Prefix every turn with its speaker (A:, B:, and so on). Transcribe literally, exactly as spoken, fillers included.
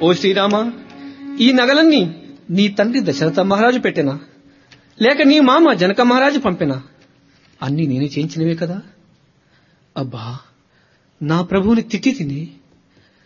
A: ఓ శ్రీరామ, ఈ నగలన్నీ నీ తండ్రి దశరథ మహారాజు పెట్టినా లేక నీ మామ జనక మహారాజు పంపినా అన్నీ నేనే చేయించినవే కదా. అబ్బా, నా ప్రభువుని తిట్టి తిని